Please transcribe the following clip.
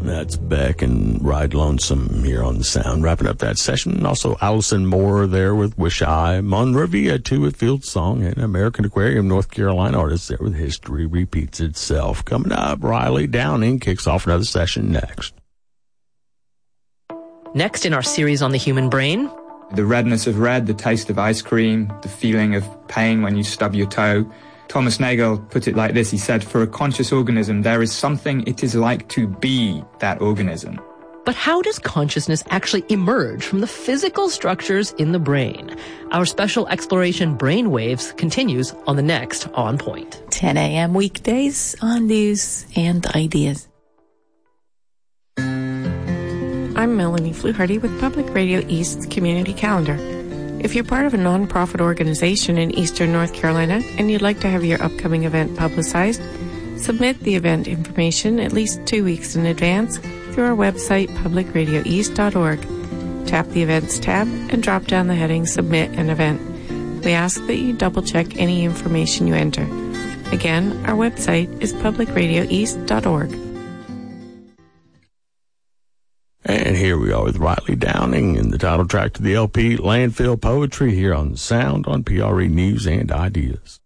That's Beck and Ride Lonesome here on the Sound. Wrapping up that session. Also, Allison Moore there with Wish I. Monrovia, too, with Field Song. And American Aquarium, North Carolina artists there with History Repeats Itself. Coming up, Riley Downing kicks off another session next. Next in our series on the human brain. The redness of red, the taste of ice cream, the feeling of pain when you stub your toe. Thomas Nagel put it like this. He said, for a conscious organism, there is something it is like to be that organism. But how does consciousness actually emerge from the physical structures in the brain? Our special exploration Brainwaves continues on the next On Point. 10 a.m. weekdays on News and Ideas. I'm Melanie Fluharty with Public Radio East's Community Calendar. If you're part of a nonprofit organization in Eastern North Carolina and you'd like to have your upcoming event publicized, submit the event information at least 2 weeks in advance through our website, publicradioeast.org. Tap the Events tab and drop down the heading Submit an Event. We ask that you double-check any information you enter. Again, our website is publicradioeast.org. And here we are with Riley Downing in the title track to the LP, Landfill Poetry, here on Sound on PRE News and Ideas.